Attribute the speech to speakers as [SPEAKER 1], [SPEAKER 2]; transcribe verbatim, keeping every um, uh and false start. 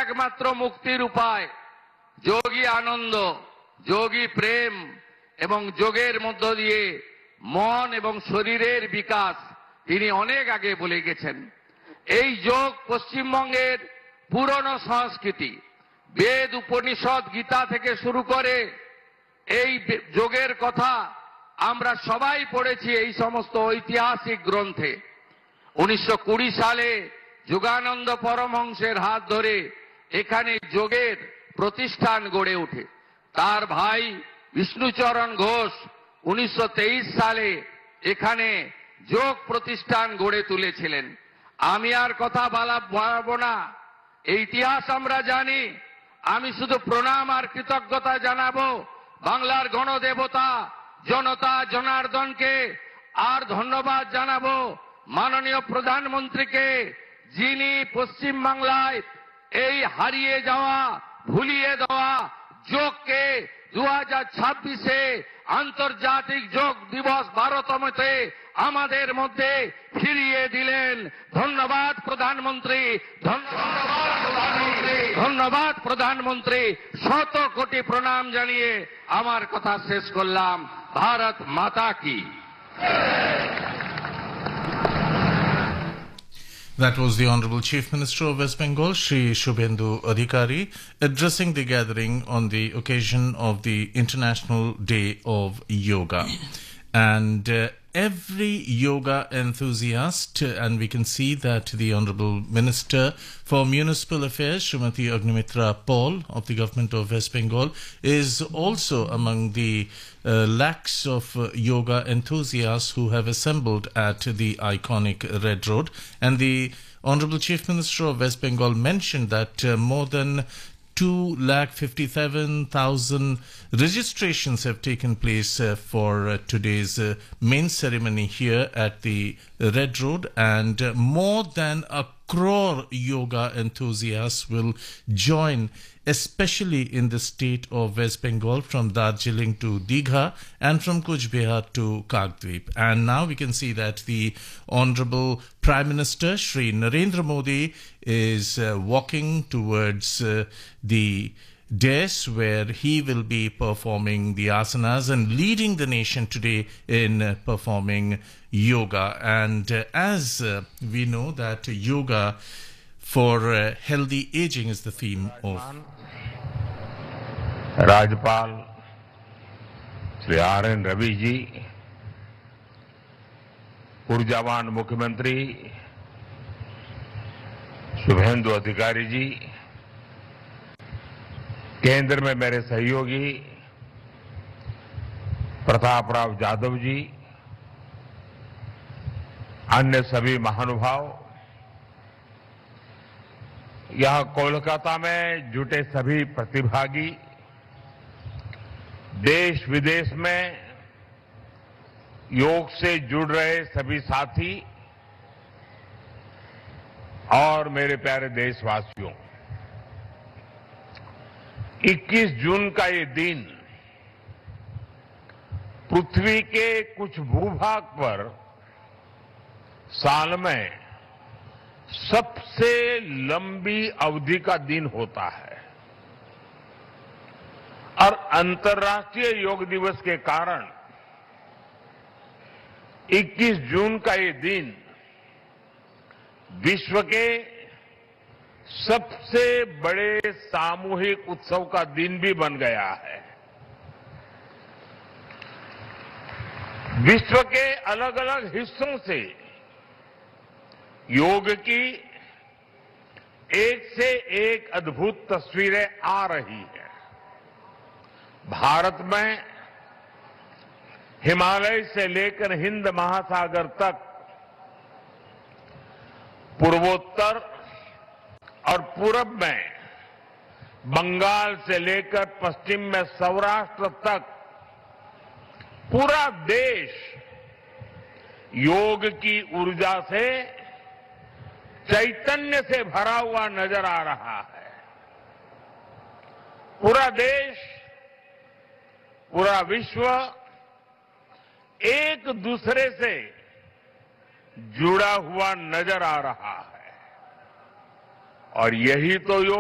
[SPEAKER 1] একমাত্র মুক্তির উপায়। যোগী আনন্দ, যোগী প্রেম এবং যোগের মধ্য দিয়ে মন এবং শরীরের বিকাশ তিনি অনেক আগে বলে গেছেন। এই যোগ পশ্চিমবঙ্গের পুরনো সংস্কৃতি। বেদ, উপনিষদ, গীতা থেকে শুরু করে এই যোগের কথা আমরা সবাই পড়েছি এই সমস্ত ঐতিহাসিক গ্রন্থে। উনিশশো কুড়ি সালে যোগানন্দ পরমহংসের হাত ধরে এখানে যোগের প্রতিষ্ঠান গড়ে ওঠে। তার ভাই বিষ্ণুচরণ ঘোষ উনিশশো তেইশ সালে এখানে যোগ প্রতিষ্ঠান গড়ে তুলেছিলেন। আমি আর কথা বাড়াবো না, এই ইতিহাস আমরা জানি। আমি শুধু প্রণাম আর কৃতজ্ঞতা জানাবো বাংলার গণদেবতা জনতা জনার্দনকে, আর ধন্যবাদ জানাবো মাননীয় প্রধানমন্ত্রীকে, যিনি পশ্চিম বাংলায় এই হারিয়ে যাওয়া, ভুলিয়ে দেওয়া যোগকে দু হাজার ছাব্বিশে আন্তর্জাতিক যোগ দিবস ভারতমতে আমাদের মধ্যে ফিরিয়ে দিলেন। ধন্যবাদ প্রধানমন্ত্রী, ধন্যবাদ প্রধানমন্ত্রী, ধন্যবাদ প্রধানমন্ত্রী। শত কোটি প্রণাম জানিয়ে আমার কথা শেষ করলাম। ভারত মাতা কি।
[SPEAKER 2] That was the Honorable Chief Minister of West Bengal, Shri Shubhendu Adhikari, addressing the gathering on the occasion of the International Day of Yoga. And uh, every yoga enthusiast, and we can see that the Honorable Minister for Municipal Affairs, Srimati Agnimitra Paul of the Government of West Bengal, is also among the uh, lakhs of uh, yoga enthusiasts who have assembled at the iconic Red Road. And the Honorable Chief Minister of West Bengal mentioned that uh, more than two lakh fifty-seven thousand registrations have taken place uh, for uh, today's uh, main ceremony here at the Red Road, and uh, more than a crore yoga enthusiasts will join, especially in the state of West Bengal, from Darjeeling to Digha and from Kuch Behar to Kagdweep. And now we can see that the Honorable Prime Minister Shri Narendra Modi is uh, walking towards uh, the dais where he will be performing the asanas and leading the nation today in uh, performing yoga. And uh, as uh, we know that yoga for uh, healthy aging is the theme of
[SPEAKER 3] राज्यपाल Shri are N Ravi ji, ऊर्जावान मुख्यमंत्री शुभेंदु अधिकारी जी, केंद्र में मेरे सहयोगी प्रताप राव जाधव जी, अन्य सभी महानुभाव, यहां कोलकाता में जुटे सभी प्रतिभागी, देश विदेश में योग से जुड़ रहे सभी साथी और मेरे प्यारे देशवासियों, इक्कीस जून का ये दिन पृथ्वी के कुछ भूभाग पर साल में सबसे लंबी अवधि का दिन होता है, और अंतर्राष्ट्रीय योग दिवस के कारण इक्कीस जून का ये दिन विश्व के सबसे बड़े सामूहिक उत्सव का दिन भी बन गया है। विश्व के अलग अलग हिस्सों से योग की एक से एक अद्भुत तस्वीरें आ रही हैं। भारत में हिमालय से लेकर हिंद महासागर तक, पूर्वोत्तर और पूरब में बंगाल से लेकर पश्चिम में सौराष्ट्र तक पूरा देश योग की ऊर्जा से, चैतन्य से भरा हुआ नजर आ रहा है। पूरा देश, पूरा विश्व एक दूसरे से जुड़ा हुआ नजर आ रहा है, और यही तो योग